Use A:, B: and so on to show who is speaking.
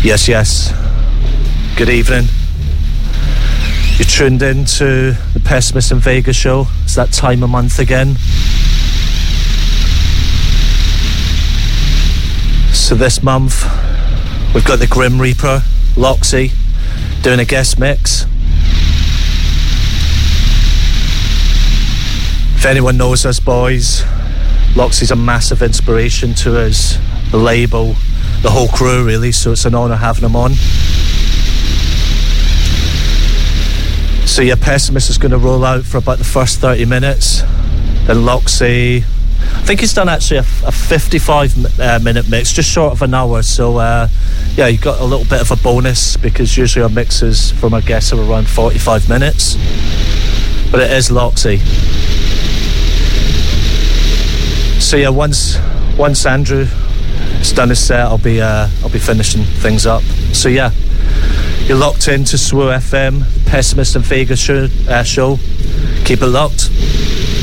A: Yes, yes. Good evening. You're tuned in to the Pessimist in Vegas show. It's that time of month again. So this month, we've got the Grim Reaper, Loxy, doing a guest mix. If anyone knows us boys, Loxy's a massive inspiration to us, the label, the whole crew really, so it's an honour having him on. So yeah, Pessimist is going to roll out for about the first 30 minutes. Then Loxy, I think he's done actually a 55 minute mix, just short of an hour. So yeah, you got a little bit of a bonus because usually our mixes from our guests are around 45 minutes. But it is Loxy. So yeah, once Andrew has done his set, I'll be finishing things up. So yeah, you're locked into SWU FM, Pessimist in Vegas show. Keep it locked.